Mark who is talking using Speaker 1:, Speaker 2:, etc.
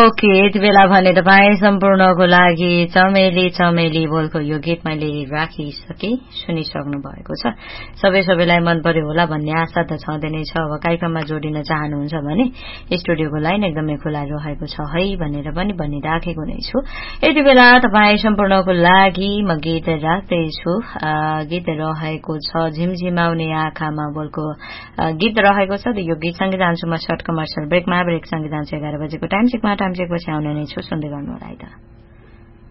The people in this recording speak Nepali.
Speaker 1: ओके यति बेला भने तपाईँ सम्पूर्णको लागि चमेली चमेली बोलको यो गीत मैले राखिसके सुनिसक्नु भएको छ। सबैलाई मन पर्यो होला भन्ने आशा त छँदै नै छ। अब कार्यक्रममा जोडिन चाहनुहुन्छ भने स्टुडियोको लाइन एकदमै खुला रहेको छ है भनेर पनि भनिराखेको नै छु। यति बेला तपाईँ सम्पूर्णको लागि म गीत राख्दैछु। गीत रहेको छ झिमझिमाउने आँखामा बोलको गीत रहेको छ। यो गीत सँगै जान्छु म सर्ट कमर्सियल ब्रेकमा। ब्रेक सँगै जान्छु 11 बजेको टाइम चेकमा। टाइम चेकपछि आउने नै छु। सुन्दै गर्नु होला है त।